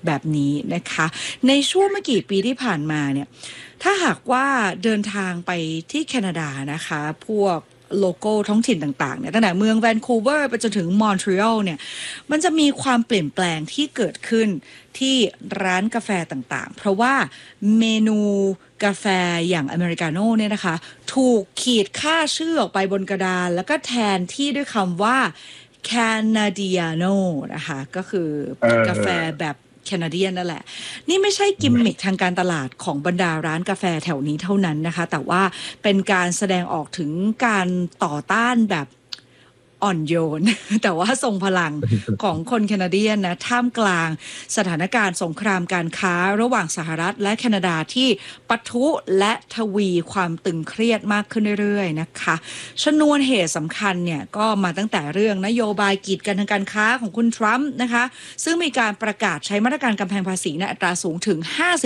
แบบนี้นะคะในช่วงไม่กี่ปีที่ผ่านมาเนี่ยถ้าหากว่าเดินทางไปที่แคนาดานะคะพวกโลโก้ท้องถิ่นต่างๆเนี่ยตั้งแต่เมืองแวนคูเวอร์ไปจนถึงมอนทรีออลเนี่ยมันจะมีความเปลี่ยนแปลงที่เกิดขึ้นที่ร้านกาแฟต่างๆเพราะว่าเมนูกาแฟอย่างอเมริกาโน่เนี่ยนะคะถูกขีดค่าชื่อออกไปบนกระดานแล้วก็แทนที่ด้วยคำว่า Canadiano นะคะก็คือกาแฟแบบแคนาเดียนนั่นแหละนี่ไม่ใช่กิมมิคทางการตลาดของบรรดาร้านกาแฟแถวนี้เท่านั้นนะคะแต่ว่าเป็นการแสดงออกถึงการต่อต้านแบบอ่อนโยน แต่ว่าทรงพลังของคนแคนาเดียนนะท่ามกลางสถานการณ์สงครามการค้าระหว่างสหรัฐและแคนาดาที่ปะทุและทวีความตึงเครียดมากขึ้นเรื่อยๆนะคะชนวนเหตุสำคัญเนี่ยก็มาตั้งแต่เรื่องนโยบายกีดกันทางการค้าของคุณทรัมป์นะคะซึ่งมีการประกาศใช้มาตรการกำแพงภาษีในอัตราสูงถึง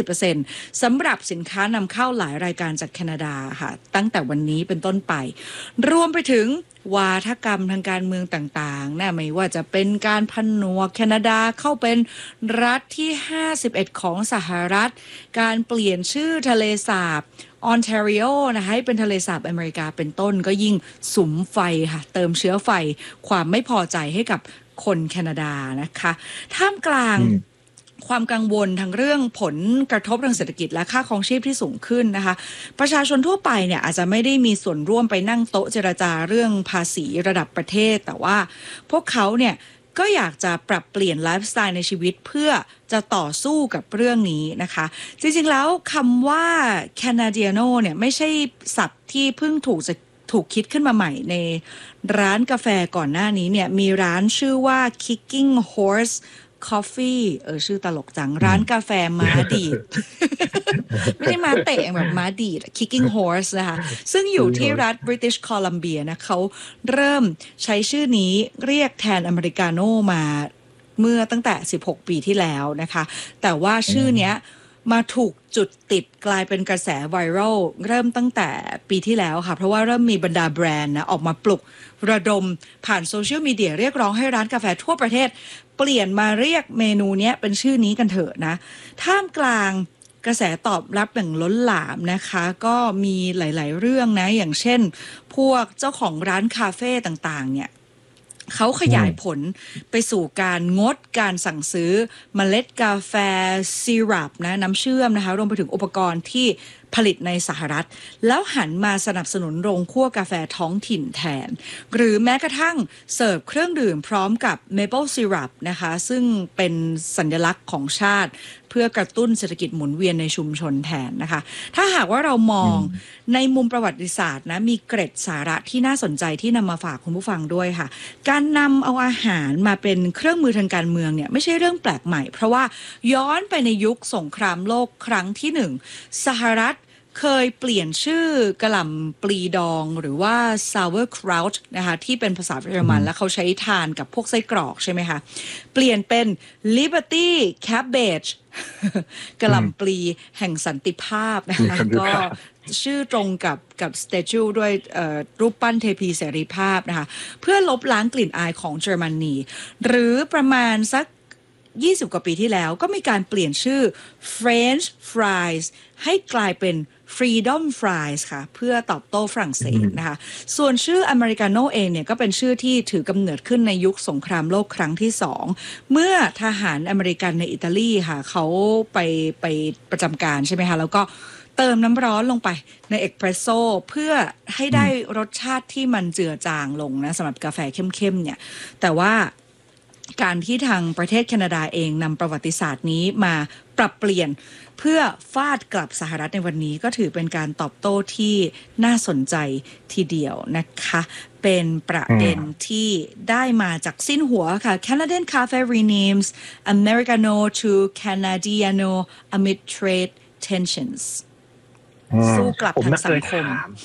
50% สำหรับสินค้านำเข้าหลายรายการจากแคนาดาค่ะตั้งแต่วันนี้เป็นต้นไปรวมไปถึงวาทกรรมทางการเมืองต่างๆนะไม่ว่าจะเป็นการผนวกแคนาดาเข้าเป็นรัฐที่51ของสหรัฐการเปลี่ยนชื่อทะเลสาบออนแทรีโอนะคะให้เป็นทะเลสาบอเมริกาเป็นต้นก็ยิ่งสุมไฟค่ะเติมเชื้อไฟความไม่พอใจให้กับคนแคนาดานะคะท่ามกลางความกังวลทางเรื่องผลกระทบทางเศรษฐกิจและค่าครองชีพที่สูงขึ้นนะคะประชาชนทั่วไปเนี่ยอาจจะไม่ได้มีส่วนร่วมไปนั่งโต๊ะเจรจาเรื่องภาษีระดับประเทศแต่ว่าพวกเขาเนี่ยก็อยากจะปรับเปลี่ยนไลฟ์สไตล์ในชีวิตเพื่อจะต่อสู้กับเรื่องนี้นะคะจริงๆแล้วคำว่า Canadiano เนี่ยไม่ใช่ศัพท์ที่เพิ่งถูกคิดขึ้นมาใหม่ในร้านกาแฟก่อนหน้านี้เนี่ยมีร้านชื่อว่า Kicking Horse Coffee ชื่อตลกจังร้านกาแฟม้าดีด ไม่ใช่ม้าเตะแบบม้าดีด Kicking Horse นะคะซึ่งอยู่ที่รัฐ British Columbia นะเขาเริ่มใช้ชื่อนี้เรียกแทนอเมริกาโน่มาเมื่อตั้งแต่16ปีที่แล้วนะคะแต่ว่าชื่อเนี้ยมาถูกจุดติดกลายเป็นกระแสไวรัลเริ่มตั้งแต่ปีที่แล้วค่ะเพราะว่าเริ่มมีบรรดาแบรนด์นะออกมาปลุกระดมผ่านโซเชียลมีเดียเรียกร้องให้ร้านกาแฟทั่วประเทศเปลี่ยนมาเรียกเมนูนี้เป็นชื่อนี้กันเถอะนะท่ามกลางกระแสตอบรับอย่างล้นหลามนะคะก็มีหลายๆเรื่องนะอย่างเช่นพวกเจ้าของร้านคาเฟ่ต่างๆเนี่ยเขาขยายผลไปสู่การงดการสั่งซื้อเมล็ดกาแฟซีรัปนะน้ำเชื่อมนะคะรวมไปถึงอุปกรณ์ที่ผลิตในสหรัฐแล้วหันมาสนับสนุนโรงคั่วกาแฟท้องถิ่นแทนหรือแม้กระทั่งเสิร์ฟเครื่องดื่มพร้อมกับเมเปิลซีรัปนะคะซึ่งเป็นสัญลักษณ์ของชาติเพื่อกระตุ้นเศรษฐกิจหมุนเวียนในชุมชนแทนนะคะถ้าหากว่าเรามองในมุมประวัติศาสตร์นะมีเกร็ดสาระที่น่าสนใจที่นำมาฝากคุณผู้ฟังด้วยค่ะการนำเอาอาหารมาเป็นเครื่องมือทางการเมืองเนี่ยไม่ใช่เรื่องแปลกใหม่เพราะว่าย้อนไปในยุคสงครามโลกครั้งที่1สหรัฐเคยเปลี่ยนชื่อกะหล่ำปลีดองหรือว่า sauerkraut นะคะที่เป็นภาษาเยอรมันแล้วเขาใช้ทานกับพวกไส้กรอกใช่ไหมคะเปลี่ยนเป็น Liberty Cabbage กะหล่ำปลีแห่งสันติภาพนะคะก็ชื่อตรงกับสเตจูด้วยรูปปั้นเทพีเสรีภาพนะคะเพื่อลบล้างกลิ่นอายของเยอรมนีหรือประมาณสัก20 กว่าปีที่แล้วก็มีการเปลี่ยนชื่อ French fries ให้กลายเป็น Freedom fries ค่ะเพื่อตอบโต้ฝรั่งเศสนะคะส่วนชื่ออเมริกาโน่เองเนี่ยก็เป็นชื่อที่ถือกำเนิดขึ้นในยุคสงครามโลกครั้งที่2เมื่อทหารอเมริกันในอิตาลีค่ะเขาไปประจำการใช่ไหมคะแล้วก็เติมน้ำร้อนลงไปในเอสเปรสโซ่เพื่อให้ได้รสชาติที่มันเจือจางลงนะสำหรับกาแฟเข้มๆเนี่ยแต่ว่าการที่ทางประเทศแคนาดาเองนำประวัติศาสตร์นี้มาปรับเปลี่ยนเพื่อฟาดกลับสหรัฐในวันนี้ก็ถือเป็นการตอบโต้ที่น่าสนใจทีเดียวนะคะเป็นประเด็นที่ได้มาจากสิ้นหัวค่ะ Canadian Cafe renames Americano to Canadiano amid trade tensions สู้กลับทางสังคม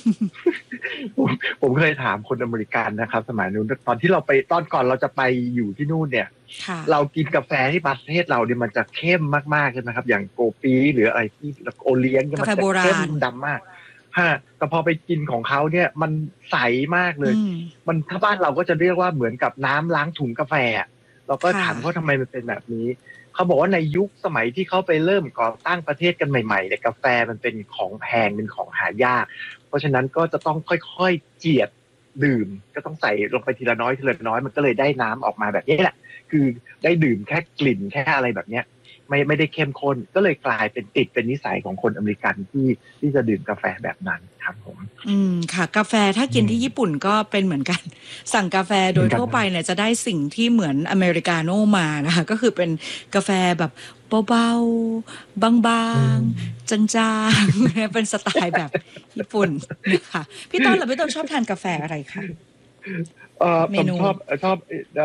ผมเคยถามคนอเมริกันนะครับสมัยนู้นตอนที่เราไปตอนก่อนเราจะไปอยู่ที่นู่นเนี่ยเรากินกาแฟที่ประเทศเราเนี่ยมันจะเข้มมากๆใช่ไหมครับอย่างโกปีหรืออะไรที่โอเลี้ยงมันจะเข้มดำมากแต่พอไปกินของเขาเนี่ยมันใสมากเลยมันถ้าบ้านเราก็จะเรียกว่าเหมือนกับน้ำล้างถุงกาแฟเราก็ถามเขาทำไมมันเป็นแบบนี้เขาบอกว่าในยุคสมัยที่เขาไปเริ่มก่อตั้งประเทศกันใหม่ๆเนี่ยกาแฟมันเป็นของแพงเป็นของหายากเพราะฉะนั้นก็จะต้องค่อยๆเจียดดื่มก็ต้องใส่ลงไปทีละน้อยทีละน้อยมันก็เลยได้น้ำออกมาแบบนี้แหละคือได้ดื่มแค่กลิ่นแค่อะไรแบบเนี้ยไม่ได้เข้มข้นก็เลยกลายเป็นติดเป็นนิสัยของคนอเมริกันที่จะดื่มกาแฟแบบนั้นครับผมค่ะกาแฟถ้ากินที่ญี่ปุ่นก็เป็นเหมือนกันสั่งกาแฟโดยทั่วไปเนี่ยจะได้สิ่งที่เหมือนอเมริกาโน่มานะคะก็คือเป็นกาแฟแบบเบาๆบางๆจางๆเป็นสไตล์แบบญี่ปุ่นนะคะพี่ต้นพี่ต้นชอบทานกาแฟอะไรคะผมชอบ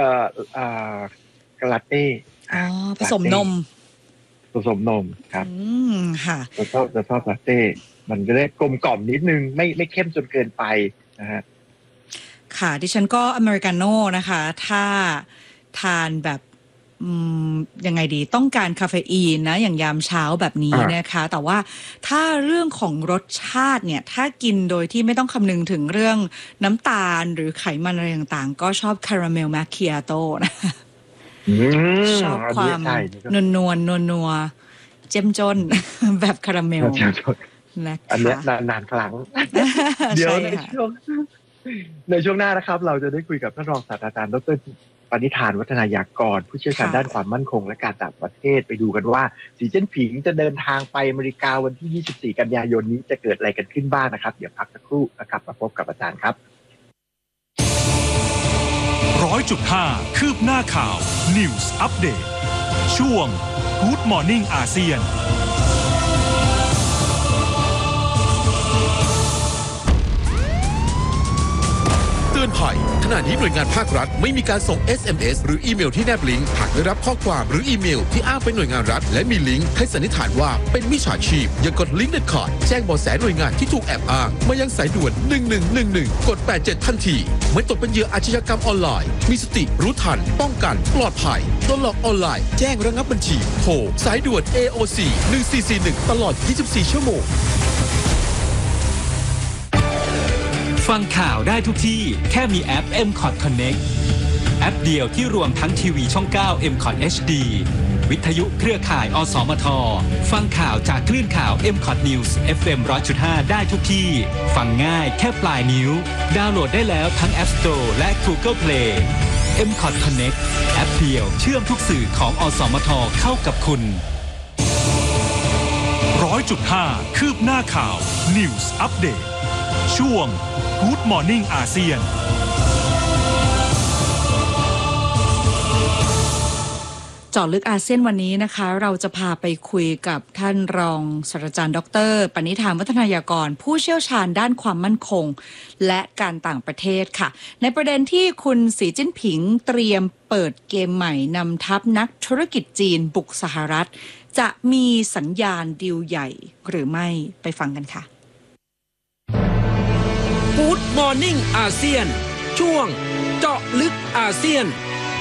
กาลาเต้ผสมนมครับค่ะจะชอบลาเต้มันจะได้กลมกล่อมนิดนึงไม่เข้มจนเกินไปนะฮะค่ะดิฉันก็อเมริกาโน่นะคะถ้าทานแบบยังไงดีต้องการคาเฟอีนนะอย่างยามเช้าแบบนี้นะคะแต่ว่าถ้าเรื่องของรสชาติเนี่ยถ้ากินโดยที่ไม่ต้องคำนึงถึงเรื่องน้ำตาลหรือไขมันอะไรต่างๆก็ชอบคาราเมลแมคคิอาโต้นะชอบความนัวเจ้มจนแบบคาราเมลอันนี้นานครั้งเดี๋ยวในช่วงหน้านะครับเราจะได้คุยกับท่านรองศาสตราจารย์ดร.ปณิธานวัฒนายากรผู้เชี่ยวชาญด้านความมั่นคงและการต่างประเทศไปดูกันว่าสีจิ้นผิงจะเดินทางไปอเมริกาวันที่24กันยายนนี้จะเกิดอะไรกันขึ้นบ้างนะครับเดี๋ยวพักสักครู่นะครับมาพบกับอาจารย์ครับ 100.5 คืบหน้าข่าว News Update ช่วง Good Morning อาเซียนเตือนภัยขณะนี้หน่วยงานภาครัฐไม่มีการส่ง SMS หรืออีเมลที่แนบลิงก์หากได้รับข้อความหรืออีเมลที่อ้างเป็นหน่วยงานรัฐและมีลิงก์ให้สันนิษฐานว่าเป็นมิจฉาชีพอย่ากดลิงก์เด็ดขาดแจ้งเบาะแสหน่วยงานที่ถูกแอบอ้างมายังสายด่วน1111กด87ทันทีไม่ตกเป็นเหยื่ออาชญากรรมออนไลน์มีสติรู้ทันป้องกันปลอดภัยโดนหลอกออนไลน์แจ้งระงับบัญชีโทรสายด่วน AOC 1441ตลอด24ชั่วโมงฟังข่าวได้ทุกที่แค่มีแอป MCOT Connect แอปเดียวที่รวมทั้งทีวีช่อง 9 MCOT HD วิทยุเครือข่ายอสมทฟังข่าวจากคลื่นข่าว MCOT News FM 100.5 ได้ทุกที่ฟังง่ายแค่ปลายนิ้วดาวน์โหลดได้แล้วทั้ง App Store และ Google Play MCOT Connect แอปเดียวเชื่อมทุกสื่อของอสมทเข้ากับคุณ 100.5 คืบหน้าข่าว News Update ช่วง Good Morning อาเซียนเจาะลึกอาเซียนวันนี้นะคะเราจะพาไปคุยกับท่านรองศาสตราจารย์ดร.ปณิธานวัฒนายากรผู้เชี่ยวชาญด้านความมั่นคงและการต่างประเทศค่ะในประเด็นที่คุณสีจิ้นผิงเตรียมเปิดเกมใหม่นำทัพนักธุรกิจจีนบุกสหรัฐจะมีสัญญาณดีลใหญ่หรือไม่ไปฟังกันค่ะ Good Morning อาเซียนช่วงเจาะลึกอาเซียน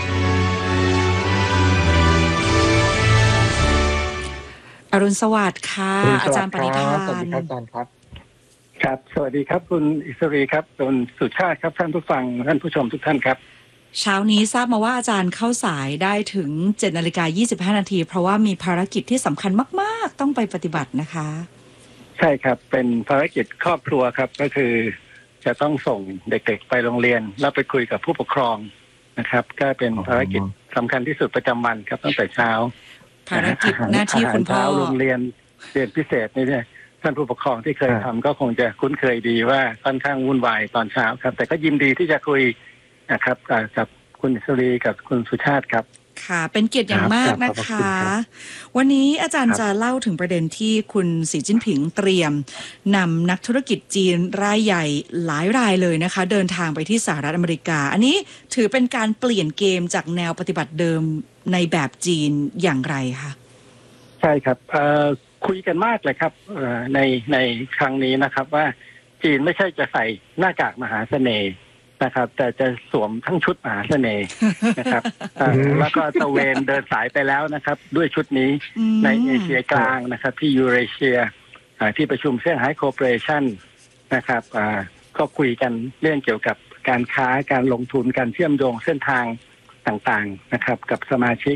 อรุณสวัสดิ์ค่ะอาจารย์ปณิธานสวัสดีครับอาจารย์ครับครับสวัสดีครับคุณอิสรีครับคุณสุชาติครับท่านผู้ฟังท่านผู้ชมทุกท่านครับเช้านี้ทราบมาว่าอาจารย์เข้าสายได้ถึง 7:25 น.เพราะว่ามีภารกิจที่สำคัญมากๆต้องไปปฏิบัตินะคะใช่ครับเป็นภารกิจครอบครัวครับก็คือจะต้องส่งเด็กๆไปโรงเรียนแล้วไปคุยกับผู้ปกครองนะครับก็เป็นภารกิจสำคัญที่สุดประจำวันครับตั้งแต่เช้าภารกิจหน้าที่คุณพ่อโรงเรียนพิเศษนี่เนี่ยท่านผู้ปกครองที่เคยทำก็คงจะคุ้นเคยดีว่าค่อนข้างวุ่นวายตอนเช้าครับแต่ก็ยินดีที่จะคุยนะครับกับคุณอิสรีกับคุณสุชาติครับค่ะเป็นเกียรติอย่างมากนะคะวันนี้อาจารย์จะเล่าถึงประเด็นที่คุณสีจิ้นผิงเตรียมนำนักธุรกิจจีนรายใหญ่หลายรายเลยนะคะเดินทางไปที่สหรัฐอเมริกาอันนี้ถือเป็นการเปลี่ยนเกมจากแนวปฏิบัติเดิมในแบบจีนอย่างไรคะใช่ครับคุยกันมากเลยครับในครั้งนี้นะครับว่าจีนไม่ใช่จะใส่หน้ากากมหาเสน่ห์นะครับแต่จะสวมทั้งชุดมหาเสน่ห์นะครับแล้วก็ตะเวนเดินสายไปแล้วนะครับด้วยชุดนี้ในเอเชียกลางนะครับที่ยูเรเชียที่ประชุมเซี่ยงไฮ้โคอร์ปอเรชั่นนะครับก็คุยกันเรื่องเกี่ยวกับการค้าการลงทุนการเชื่อมโยงเส้นทางต่างๆนะครับกับสมาชิก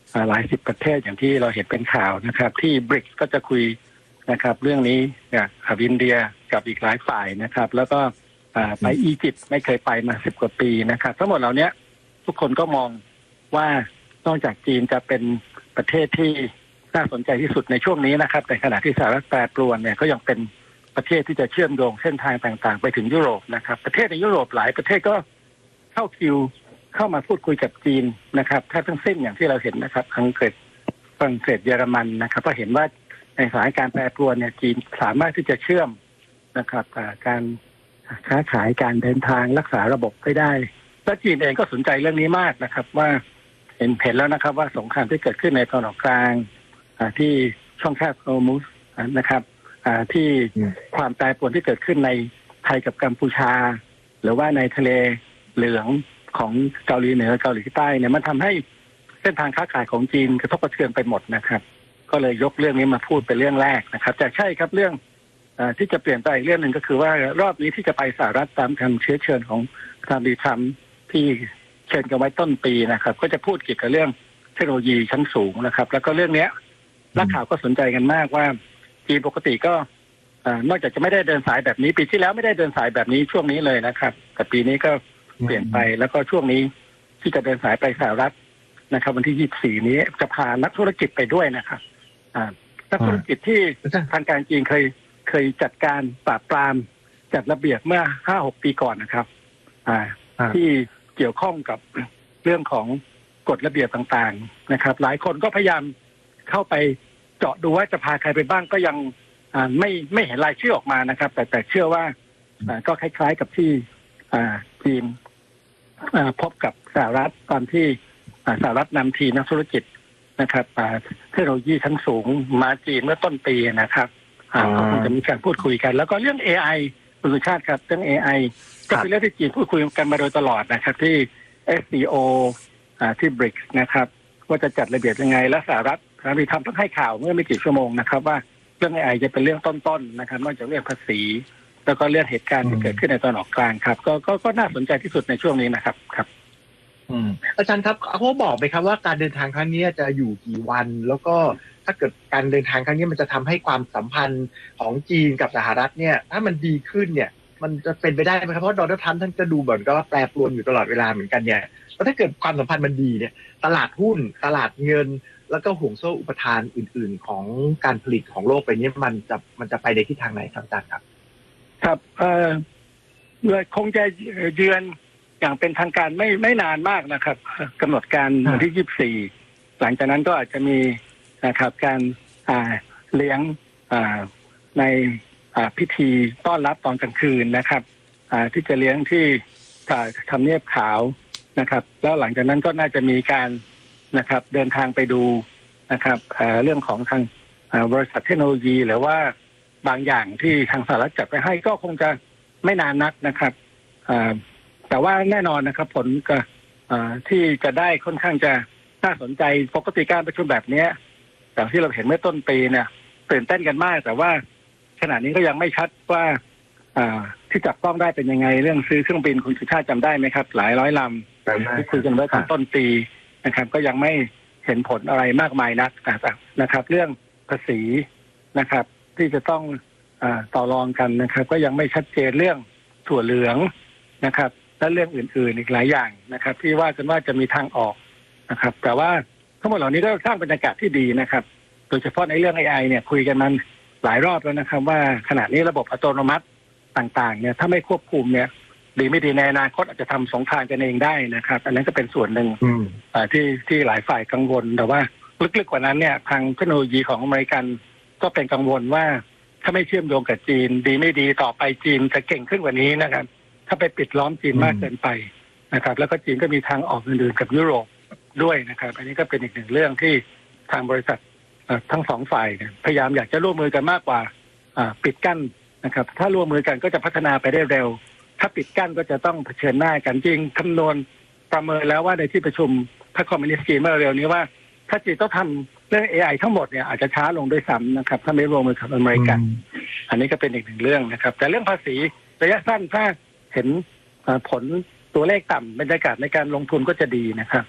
หลายสิบประเทศอย่างที่เราเห็นเป็นข่าวนะครับที่บริกก็จะคุยนะครับเรื่องนี้กับอินเดียกับอีกหลายฝ่ายนะครับแล้วก็ไปอียิปต์ไม่เคยไปมา10 กว่าปีนะครับทั้งหมดเหล่านี้ทุกคนก็มองว่านอกจากจีนจะเป็นประเทศที่น่าสนใจที่สุดในช่วงนี้นะครับแต่ขณะที่สหรัฐแปรปรวนเนี่ยก็ยังเป็นประเทศที่จะเชื่อมโยงเส้นทางต่างๆไปถึงยุโรปนะครับประเทศในยุโรปหลายประเทศก็เข้าคิวเข้ามาพูดคุยกับจีนนะครับถ้าทั้งสิ้นอย่างที่เราเห็นนะครับอังกฤษฝรั่งเศสเยอรมันนะครับก็เห็นว่าในสถานการณ์แปรปรวนเนี่ยจีนสามารถที่จะเชื่อมนะครับการค้าขายการเดินทางรักษาระบบไปได้และจีนเองก็สนใจเรื่องนี้มากนะครับว่าเห็นแล้วนะครับว่าสงครามที่เกิดขึ้นในตะวันออกกลางที่ช่องแคบฮอร์มุสนะครับที่ความแปรปรวนที่เกิดขึ้นในไทยกับกัมพูชาหรือว่าในทะเลเหลืองของเกาหลีเหนือเกาหลีใต้เนี่ยมันทำให้เส้นทางค้าขายของจีนกระทบกระเทือนไปหมดนะครับก็เลยยกเรื่องนี้มาพูดเป็นเรื่องแรกนะครับแต่ใช่ครับเรื่องที่จะเปลี่ยนไปอีกเรื่องหนึ่งก็คือว่ารอบนี้ที่จะไปสหรัฐตามคำเชื้อเชิญของประธานาธิบดีทรัมป์ที่เชิญกันไว้ต้นปีนะครับก็จะพูดเกี่ยวกับเรื่องเทคโนโลยีชั้นสูงนะครับแล้วก็เรื่องนี้นักข่าวก็สนใจกันมากว่าจีนปกติก็นอกจากจะไม่ได้เดินสายแบบนี้ปีที่แล้วไม่ได้เดินสายแบบนี้ช่วงนี้เลยนะครับแต่ปีนี้ก็เปลี่ยนไปแล้วก็ช่วงนี้ที่จะเดินสายไปสหรัฐนะครับวันที่24นี้จะพานักธุรกิจไปด้วยนะครับนักธุรกิจที่ทางการจีนเคยจัดการปราบปรามจัดระเบียบเมื่อ 5-6 ปีก่อนนะครับที่เกี่ยวข้องกับเรื่องของกฎระเบียบต่างๆนะครับหลายคนก็พยายามเข้าไปเจาะดูว่าจะพาใครไปบ้างก็ยังไม่เห็นรายชื่อออกมานะครับแต่เชื่อว่าก็คล้ายๆกับที่จีนพบกับสหรัฐตอนที่สหรัฐนำทีมนักธุรกิจนะครับเทคโนโลยีชั้นสูงมาจีนเมื่อต้นปีนะครับก็คงจะมีการพูดคุยกันแล้วก็เรื่อง AI คุณสุชาติครับเรื่อง AI ก็เป็นเรื่องที่จีนพูดคุยกันมาโดยตลอดนะครับที่ SCO ที่ BRICS นะครับว่าจะจัดระเบียบยังไงและสหรัฐมีทำเพิ่งให้ข่าวเมื่อไม่กี่ชั่วโมงนะครับว่าเรื่อง AI จะเป็นเรื่องต้นๆนะครับนอกจากเรื่องภาษีแล้วก็เรื่องเหตุการณ์ที่เกิดขึ้นในตะวันออกกลางครับก็น่าสนใจที่สุดในช่วงนี้นะครับครับอาจารย์ครับเขาบอกไหมครับว่าการเดินทางครั้งนี้จะอยู่กี่วันแล้วก็ถ้าเกิดการเดินทางครั้งนี้มันจะทำให้ความสัมพันธ์ของจีนกับสหรัฐเนี่ยถ้ามันดีขึ้นเนี่ยมันจะเป็นไปได้ไหมครับเพราะโดนัลด์ทรัมป์ท่านก็ดูเหมือนกับว่าแปรปรวนอยู่ตลอดเวลาเหมือนกันเนี่ยแล้วถ้าเกิดความสัมพันธ์มันดีเนี่ยตลาดหุ้นตลาดเงินแล้วก็ห่วงโซ่อุปทานอื่นๆของการผลิตของโลกไปนี้มันจะไปในทิศทางไหนครับอาจารย์ครับครับคงจะเยือนอย่างเป็นทางการไม่นานมากนะครับกำหนดการวันที่24หลังจากนั้นก็อาจจะมีนะครับการเลี้ยงในพิธีต้อนรับตอนกลางคืนนะครับที่จะเลี้ยงที่ทำเนียบขาวนะครับแล้วหลังจากนั้นก็น่าจะมีการนะครับเดินทางไปดูนะครับเรื่องของทางบริษัทเทคโนโลยีหรือว่าบางอย่างที่ทางสหรัฐจัดไปให้ก็คงจะไม่นานนักนะครับแต่ว่าแน่นอนนะครับผลที่จะได้ค่อนข้างจะน่าสนใจปกติการประชุมแบบนี้อย่างที่เราเห็นเมื่อต้นปีเนี่ยตื่นเต้นกันมากแต่ว่าขณะนี้ก็ยังไม่ชัดว่าที่จับต้องได้เป็นยังไงเรื่องซื้อเครื่องบินคุณสุชาติจำได้ไหมครับหลายร้อยลำที่คุยกันไว้ตอนต้นปีนะครับก็ยังไม่เห็นผลอะไรมากมายนักนะครับเรื่องภาษีนะครับที่จะต้องต่อรองกันนะครับก็ยังไม่ชัดเจนเรื่องถั่วเหลืองนะครับและเรื่องอื่นๆอีกหลายอย่างนะครับที่ว่ากันว่าจะมีทางออกนะครับแต่ว่าทั้งหมดเหล่านี้ก็สร้างบรรยากาศที่ดีนะครับโดยเฉพาะในเรื่อง AI เนี่ยคุยกันมันหลายรอบแล้วนะครับว่าขณะนี้ระบบอัตโนมัติต่างๆเนี่ยถ้าไม่ควบคุมเนี่ยดีไม่ดีในอนาคตอาจจะทำสงครามกันเองได้นะครับอันนั้นก็เป็นส่วนหนึ่งที่หลายฝ่ายกังวลแต่ว่าลึกๆกว่านั้นเนี่ยทางเทคโนโลยีของอเมริกันก็เป็นกังวลว่าถ้าไม่เชื่อมโยงกับจีนดีไม่ดีต่อไปจีนจะเก่งขึ้นกว่านี้นะครับถ้าไปปิดล้อมจีนมากเกินไปนะครับแล้วก็จีนก็มีทางออกอื่นๆกับยุโรปด้วยนะครับอันนี้ก็เป็นอีกหนึ่งเรื่องที่ทางบริษัททั้งสองฝ่ายพยายามอยากจะร่วมมือกันมากกว่าปิดกั้นนะครับถ้าร่วมมือกันก็จะพัฒนาไปได้เร็วถ้าปิดกั้นก็จะต้องเผชิญหน้ากันจริงคำนวณประเมินแล้วว่าในที่ประชุมพรรคคอมมิวนิสต์จีนเมื่อเร็วนี้ว่าถ้าจีนต้องทำเรื่อง AI ทั้งหมดเนี่ยอาจจะช้าลงด้วยซ้ำนะครับถ้าไม่ร่วมมือกับอเมริกันอันนี้ก็เป็นอีกหนึ่งเรื่องนะครับแต่เรื่องภาษีระยะสั้นถ้าเห็นผลตัวเลขต่ำบรรยากาศในการลงทุนก็จะดีนะครับและ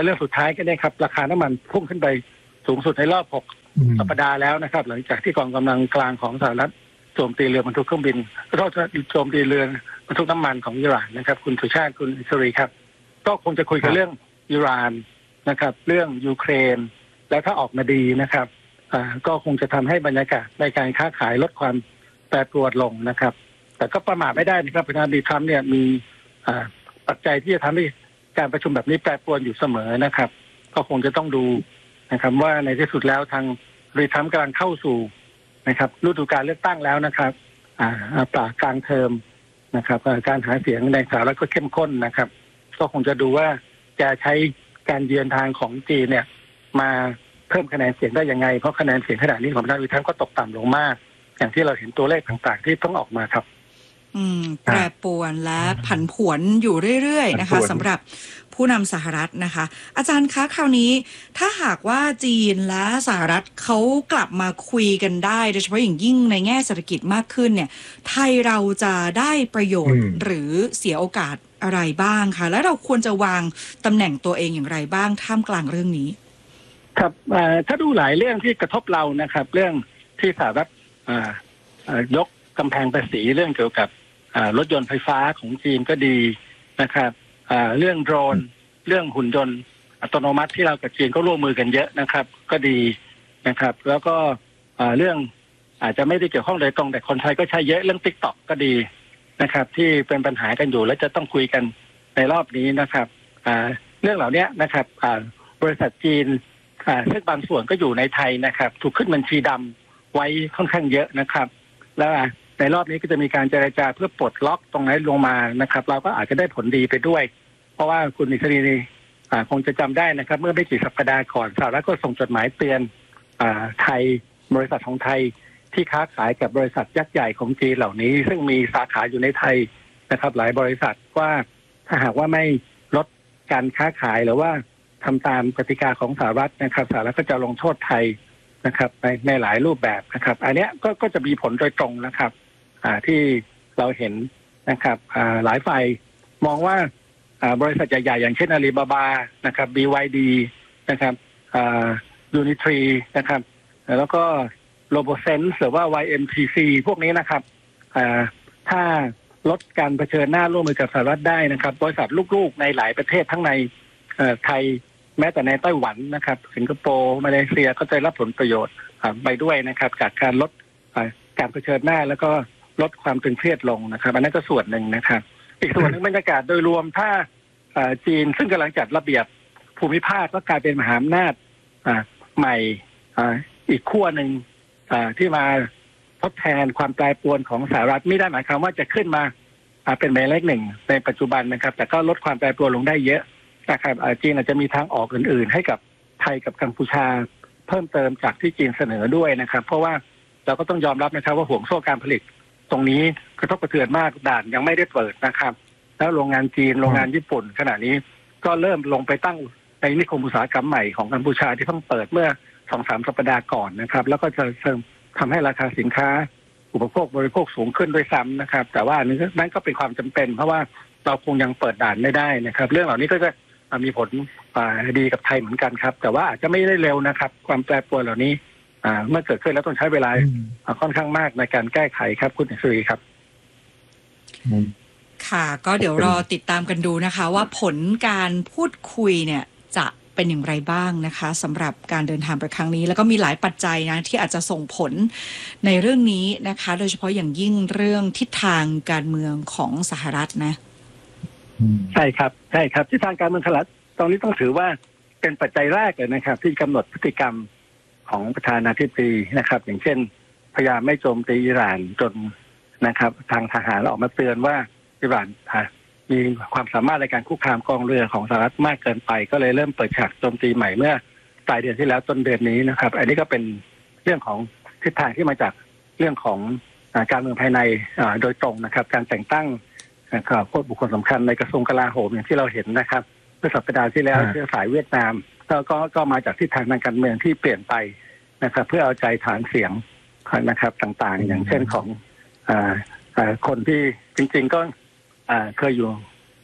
และเรื่องสุดท้ายก็เนี่ยครับราคาน้ำมันพุ่งขึ้นไปสูงสุดในรอบ6 สัปดาห์แล้วนะครับหลังจากที่กองกำลังกลางของสหรัฐโจมตีเรือบรรทุกเครื่องบินโจมตีเรือบรรทุกน้ำมันของอิหร่านนะครับคุณสุชาติคุณอิสรีครับก็คงจะคุยกันเรื่องอิหร่านนะครับเรื่องยูเครนแล้วถ้าออกมาดีนะครับก็คงจะทำให้บรรยากาศในการค้าขายลดความแปรปรวนลงนะครับแต่ก็ประมาทไม่ได้นะครับประธานาธิบดีทรัมป์เนี่ยมีปัจจัยที่จะทำให้การประชุมแบบนี้แปรปรวนอยู่เสมอนะครับก็คงจะต้องดูนะครับว่าในที่สุดแล้วทางรีทรัมป์กำลังเข้าสู่นะครับฤดูกาลเลือกตั้งแล้วนะครับปลายกลางเทอมนะครับการหาเสียงในสหรัฐก็เข้มข้นนะครับก็คงจะดูว่าจะใช้การเยือนทางของจีนเนี่ยมาเพิ่มคะแนนเสียงได้ยังไงเพราะคะแนนเสียงขณะนี้ของประธานาธิบดีทรัมป์ก็ตกต่ำลงมากอย่างที่เราเห็นตัวเลขต่างๆที่ต้องออกมาครับแปรปรวนและผันผวนอยู่เรื่อยๆนะคะสำหรับผู้นำสหรัฐนะคะอาจารย์คะคราวนี้ถ้าหากว่าจีนและสหรัฐเขากลับมาคุยกันได้โดยเฉพาะอย่างยิ่งในแง่เศรษฐกิจมากขึ้นเนี่ยไทยเราจะได้ประโยชน์หรือเสียโอกาสอะไรบ้างคะและเราควรจะวางตำแหน่งตัวเองอย่างไรบ้างท่ามกลางเรื่องนี้ครับถ้าดูหลายเรื่องที่กระทบเรานะครับเรื่องที่สหรัฐยกกำแพงภาษีเรื่องเกี่ยวกับรถยนต์ไฟฟ้าของจีนก็ดีนะครับเรื่องโดรนเรื่องหุ่นยนต์อัตโนมัติที่เรากับจีนก็ร่วมมือกันเยอะนะครับก็ดีนะครับแล้วก็เรื่องอาจจะไม่ได้เกี่ยวข้องโดยตรงแต่คนไทยก็ใช้เยอะเรื่อง TikTok ก็ดีนะครับที่เป็นปัญหากันอยู่และจะต้องคุยกันในรอบนี้นะครับเรื่องเหล่านี้นะครับบริษัทจีนซึ่งบางส่วนก็อยู่ในไทยนะครับถูกขึ้นบัญชีดำไว้ค่อนข้างเยอะนะครับแล้วในรอบนี้ก็จะมีการเจรจาเพื่อปลดล็อกตรงนั้นลงมานะครับเราก็อาจจะได้ผลดีไปด้วยเพราะว่าคุณอิสรีคงจะจำได้นะครับเมื่อไม่กี่สัปดาห์ก่อนสหรัฐก็ส่งจดหมายเตือนไทยบริษัทของไทยที่ค้าขายกับบริษัทยักษ์ใหญ่ของจีนเหล่านี้ซึ่งมีสาขาอยู่ในไทยนะครับหลายบริษัทว่าถ้าหากว่าไม่ลดการค้าขายหรือว่าทำตามกติกาของสหรัฐนะครับสหรัฐก็จะลงโทษไทยนะครับในหลายรูปแบบนะครับอันนี้ก็จะมีผลโดยตรงนะครับที่เราเห็นนะครับหลายฝ่ายมองว่าบริษัทใหญ่ๆอย่างเช่นอาลีบาบานะครับ BYD นะครับยูนิทรีนะครับแล้วก็โรโบเซนส์หรือว่า YMTC พวกนี้นะครับถ้าลดการเผชิญหน้าร่วมมือกับสหรัฐได้นะครับบริษัทลูกๆในหลายประเทศทั้งในไทยแม้แต่ในไต้หวันนะครับสิงคโปร์มาเลเซียก็จะรับผลประโยชน์ไปด้วยนะครับจากการลดการเผชิญหน้าแล้วก็ลดความตึงเครียดลงนะครับอันนั้นก็ส่วนหนึ่งนะครับอีกส่วนหนึ่งบรรยากาศโดยรวมถ้าจีนซึ่งกำลังจัดระเบียบภูมิภาคก็กลายเป็นมหาอำนาจใหม่อีกขั้วหนึ่งที่มาทดแทนความแปรปรวนของสหรัฐไม่ได้หมายความว่าจะขึ้นมาเป็นหมายเลขหนึ่งในปัจจุบันนะครับแต่ก็ลดความแปรปรวนลงได้เยอะนะครับจีนอาจจะมีทางออกอื่นๆให้กับไทยกับกัมพูชาเพิ่มเติมจากที่จีนเสนอด้วยนะครับเพราะว่าเราก็ต้องยอมรับนะครับว่าห่วงโซ่การผลิตตรงนี้กระทบกระเทือนมากด่านยังไม่ได้เปิดนะครับแล้วโรงงานจีนโรงงานญี่ปุ่นขณะนี้ก็เริ่มลงไปตั้งในนิคมอุตสาหกรรมใหม่ของกัมพูชาที่เพิ่งเปิดเมื่อ 2-3 สัปดาห์ก่อนนะครับแล้วก็จะทำให้ราคาสินค้าอุปโภคบริโภคสูงขึ้นด้วยซ้ำนะครับแต่ว่านั่นก็เป็นความจำเป็นเพราะว่าเราคงยังเปิดด่านไม่ได้นะครับเรื่องเหล่านี้ก็จะมีผลดีกับไทยเหมือนกันครับแต่ว่าอาจจะไม่ได้เร็วนะครับความแปรปรวนเหล่านี้เมื่อเกิดขึ้นแล้วต้องใช้เวลาค่อนข้างมากในการแก้ไขครับคุณอิสรีครับค่ะก็เดี๋ยวรอติดตามกันดูนะคะว่าผลการพูดคุยเนี่ยจะเป็นอย่างไรบ้างนะคะสำหรับการเดินทางไปครั้งนี้แล้วก็มีหลายปัจจัยนะที่อาจจะส่งผลในเรื่องนี้นะคะโดยเฉพาะอย่างยิ่งเรื่องทิศทางการเมืองของสหรัฐนะใช่ครับใช่ครับทิศทางการเมืองสหรัฐตอนนี้ต้องถือว่าเป็นปัจจัยแรกเลยนะครับที่กำหนดพฤติกรรมของประธานาธิบดีนะครับอย่างเช่นพยายามไม่โจมตีอิหร่านจนนะครับทางทหารออกมาเตือนว่าอิหร่านมีความสามารถในการคุกคามกองเรือของสหรัฐมากเกินไปก็เลยเริ่มเปิดฉากโจมตีใหม่เมื่อปลายเดือนที่แล้วต้นเดือนนี้นะครับอันนี้ก็เป็นเรื่องของทิศทางที่มาจากเรื่องของการเมืองภายในโดยตรงนะครับการแต่งตั้งบุคคลสำคัญในกระทรวงกลาโหมอย่างที่เราเห็นนะครับเมื่อสัปดาห์ที่แล้วเชื้อสายเวียดนามก็มาจากทิศทางทางการเมืองที่เปลี่ยนไปนะครับเพื่อเอาใจฐานเสียงนะครับต่างๆอย่างเช่นของคนที่จริงๆก็เคยอยู่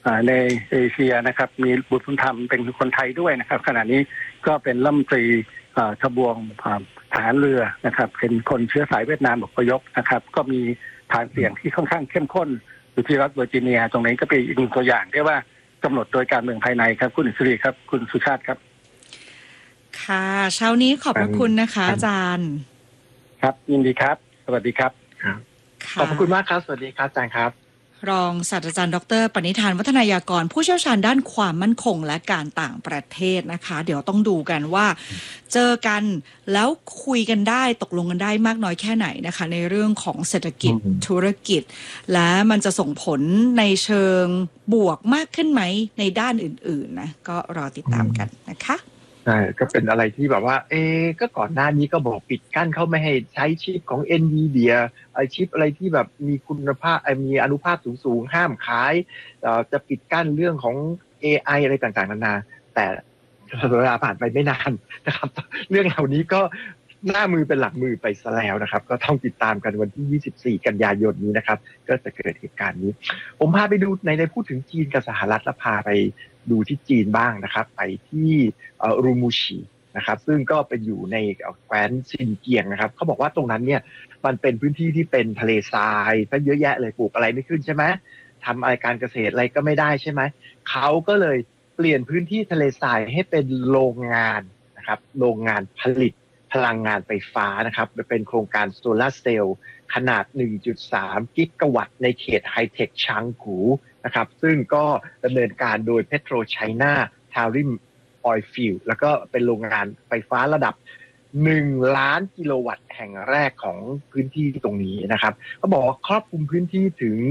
ในเอเชียนะครับมีบุตรบุญธรรมเป็นคนไทยด้วยนะครับขณะนี้ก็เป็นรัฐมนตรีทบวงทหารเรือนะครับเป็นคนเชื้อสายเวียดนามอพยพนะครับก็มีฐานเสียงที่ค่อนข้างเข้มข้นอยู่ที่รัฐเวอร์จิเนียตรงนี้ก็เป็นอีกหนึ่งตัวอย่างที่ว่ากำหนดโดยการเมืองภายในครับคุณอิสรีครับคุณสุชาติครับค่ะเช้านี้ขอบพระคุณนะคะอาจารย์ครับยินดีครับสวัสดีครับขอบคุณมากครับสวัสดีครับอาจารย์ครับรองศาสตราจารย์ดร.ปณิธานวัฒนายากรผู้เชี่ยวชาญด้านความมั่นคงและการต่างประเทศนะคะเดี๋ยวต้องดูกันว่าเจอกันแล้วคุยกันได้ตกลงกันได้มากน้อยแค่ไหนนะคะในเรื่องของเศรษฐกิจธุรกิจและมันจะส่งผลในเชิงบวกมากขึ้นไหมในด้านอื่นๆนะก็รอติดตามกันนะคะใช่ก็เป็นอะไรที่แบบว่าก็ก่อนหน้านี้ก็บอกปิดกั้นเขาไม่ให้ใช้ชิปของ NVIDIA ชิปอะไรที่แบบมีคุณภาพมีอนุภาคสูงๆห้ามขายจะปิดกั้นเรื่องของ AI อะไรต่างๆนานาแต่เวลาผ่านไปไม่นานนะครับเรื่องเหล่านี้ก็หน้ามือเป็นหลังมือไปซะแล้วนะครับก็ต้องติดตามกันวันที่24กันยายนนี้นะครับก็จะเกิดเหตุการณ์นี้ผมพาไปดูในพูดถึงจีนกับสหรัฐแล้วพาไปดูที่จีนบ้างนะครับไปที่รูมูชีนะครับซึ่งก็เป็นอยู่ในแคว้นซินเจียงนะครับเขาบอกว่าตรงนั้นเนี่ยมันเป็นพื้นที่ที่เป็นทะเลทรายซะเยอะแยะเลยปลูกอะไรไม่ขึ้นใช่ไหมทำอะไรการเกษตรอะไรก็ไม่ได้ใช่ไหมเขาก็เลยเปลี่ยนพื้นที่ทะเลทรายให้เป็นโรงงานนะครับโรงงานผลิตพลังงานไฟฟ้านะครับเป็นโครงการโซลาร์เซลล์ขนาด 1.3 กิกะวัตต์ในเขตไฮเทคชางกูนะครับซึ่งก็ดำเนินการโดย Petro China Tarim Oil Field แล้วก็เป็นโรงงานไฟฟ้าระดับ1 ล้านกิโลวัตต์แห่งแรกของพื้นที่ตรงนี้นะครับเขาบอกว่าครอบคลุมพื้นที่ถึง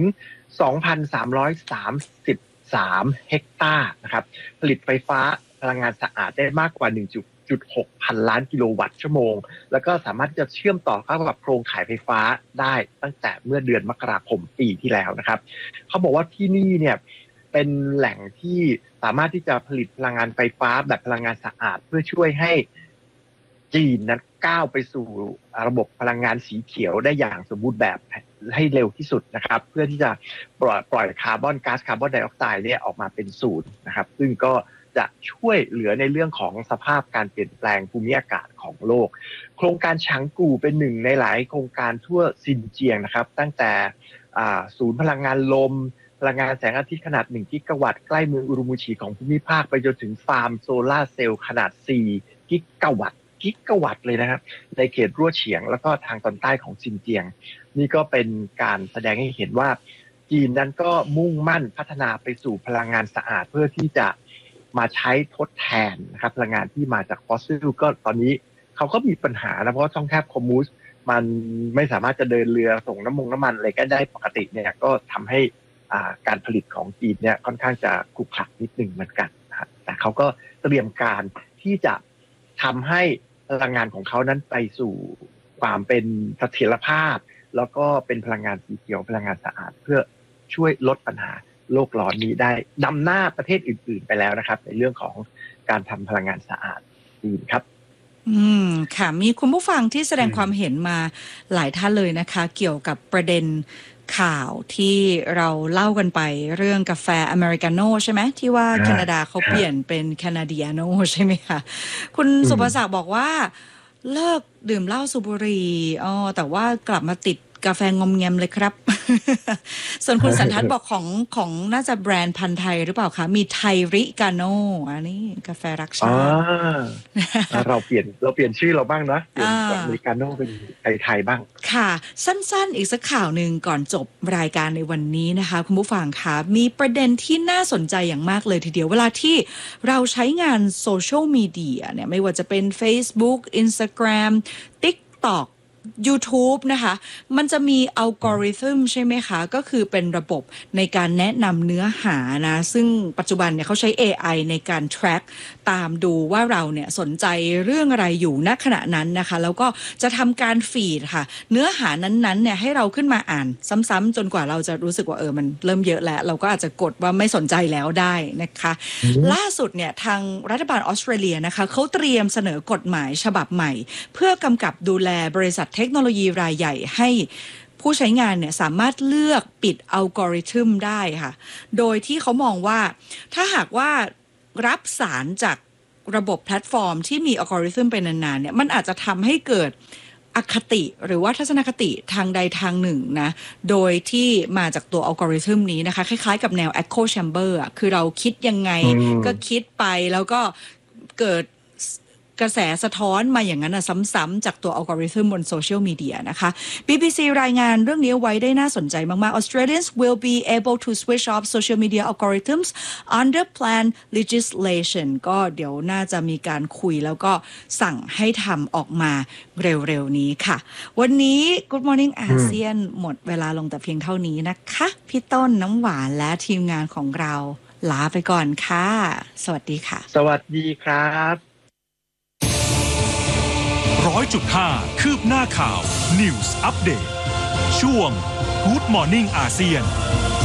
2,333 เฮกตาร์นะครับผลิตไฟฟ้าพลังงานสะอาดได้มากกว่า 1.6 พันล้านกิโลวัตต์ชั่วโมงแล้วก็สามารถจะเชื่อมต่อเข้ากับโครงข่ายไฟฟ้าได้ตั้งแต่เมื่อเดือนมกราคมปีที่แล้วนะครับเขาบอกว่าที่นี่เนี่ยเป็นแหล่งที่สามารถที่จะผลิตพลังงานไฟฟ้าแบบพลังงานสะอาดเพื่อช่วยให้จีนนั้นก้าวไปสู่ระบบพลังงานสีเขียวได้อย่างสมบูรณ์แบบให้เร็วที่สุดนะครับเพื่อที่จะปล่อยคาร์บอนก๊าซคาร์บอนไดออกไซด์เนี่ยออกมาเป็นศูนย์นะครับซึ่งก็จะช่วยเหลือในเรื่องของสภาพการเปลี่ยนแปลงภูมิอากาศของโลกโครงการฉางกูเป็นหนึ่งในหลายโครงการทั่วซินเจียงนะครับตั้งแต่ศูนย์พลังงานลมพลังงานแสงอาทิตย์ขนาด1กิกะวัตต์ใกล้เมืองอุรุมูชีของภูมิภาคไปจนถึงฟาร์มโซลาร์เซลล์ขนาด4กิกะวัตต์เลยนะครับในเขตรั่วเฉียงแล้วก็ทางตอนใต้ของซินเจียงนี่ก็เป็นการแสดงให้เห็นว่าจีนนั้นก็มุ่งมั่นพัฒนาไปสู่พลังงานสะอาดเพื่อที่จะมาใช้ทดแทนนะครับพลังงานที่มาจากฟอสซิลก็ตอนนี้เขาก็มีปัญหานะเพราะช่องแคบคอมมูสมันไม่สามารถจะเดินเรือส่งน้ำมันอะไรก็ได้ปกติเนี่ยก็ทำให้การผลิตของจีนเนี่ยค่อนข้างจะขรุขระนิดหนึ่งเหมือนกันนะแต่เขาก็เตรียมการที่จะทำให้พลังงานของเขานั้นไปสู่ความเป็นเสถียรภาพแล้วก็เป็นพลังงานสีเขียวพลังงานสะอาดเพื่อช่วยลดปัญหาโลกร้อนนี้ได้นำหน้าประเทศอื่นๆไปแล้วนะครับในเรื่องของการทำพลังงานสะอาดจีนครับค่ะมีคุณผู้ฟังที่แสดงความเห็นมาหลายท่านเลยนะคะเกี่ยวกับประเด็นข่าวที่เราเล่ากันไปเรื่องกาแฟอเมริกาโน่ใช่ไหมที่ว่าแคนาดาเขาเปลี่ยนเป็นแคนาเดียโน่ใช่ไหมคะคุณสุภศักดิ์บอกว่าเลิกดื่มเหล้าสูบบุหรี่แต่ว่ากลับมาติดกาแฟงอมแงมเลยครับ ส่วนคุณสันทัศน์บอกของน่าจะแบรนด์พันธุ์ไทยหรือเปล่าคะมีไทริกาโน่อันนี้กาแฟรักชาติเราเปลี่ยนชื่อเราบ้างนะเปลี่ยนจากอเมริกาโน่เป็นไทยบ้างค่ะสั้นๆอีกสักข่าวหนึ่งก่อนจบรายการในวันนี้นะคะคุณผู้ฟังคะมีประเด็นที่น่าสนใจอย่างมากเลยทีเดียวเวลาที่เราใช้งานโซเชียลมีเดียเนี่ยไม่ว่าจะเป็น Facebook Instagram TikTok YouTube นะคะมันจะมีอัลกอริทึมใช่ไหมคะก็คือเป็นระบบในการแนะนำเนื้อหานะซึ่งปัจจุบันเนี่ยเขาใช้ AI ในการ track ตามดูว่าเราเนี่ยสนใจเรื่องอะไรอยู่ณขณะนั้นนะคะแล้วก็จะทำการฟีดค่ะเนื้อหานั้นๆเนี่ยให้เราขึ้นมาอ่านซ้ำๆจนกว่าเราจะรู้สึกว่ามันเริ่มเยอะแล้วเราก็อาจจะกดว่าไม่สนใจแล้วได้นะคะล่าสุดเนี่ยทางรัฐบาลออสเตรเลียนะคะเขาเตรียมเสนอกฎหมายฉบับใหม่เพื่อกำกับดูแลบริษัทเทคโนโลยีรายใหญ่ให้ผู้ใช้งานเนี่ยสามารถเลือกปิดอัลกอริทึมได้ค่ะโดยที่เขามองว่าถ้าหากว่ารับสารจากระบบแพลตฟอร์มที่มีอัลกอริทึมไปนานๆเนี่ยมันอาจจะทำให้เกิดอคติหรือว่าทัศนคติทางใดทางหนึ่งนะโดยที่มาจากตัวอัลกอริทึมนี้นะคะคล้ายๆกับแนว Echo Chamber อ่ะคือเราคิดยังไงก็คิดไปแล้วก็เกิดกระแสสะท้อนมาอย่างนั้นนะซ้ำๆจากตัวอัลกอริทึมบนโซเชียลมีเดียนะคะ BBC รายงานเรื่องนี้ไว้ได้น่าสนใจมากๆ Australians will be able to switch off social media algorithms under planned legislation ก็เดี๋ยวน่าจะมีการคุยแล้วก็สั่งให้ทำออกมาเร็วๆนี้ค่ะวันนี้ Good Morning อาเซียนหมดเวลาลงแต่เพียงเท่านี้นะคะพี่ต้นน้ำหวานและทีมงานของเราลาไปก่อนค่ะสวัสดีค่ะสวัสดีครับ 100.5 คืบหน้าข่าว News Update ช่วง Good Morning อาเซียน